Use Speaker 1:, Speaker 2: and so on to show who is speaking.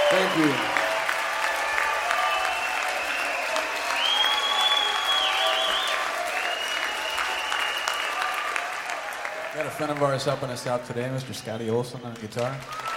Speaker 1: Thank you.
Speaker 2: Got a friend of ours helping us out today, Mr. Scotty Olson on guitar.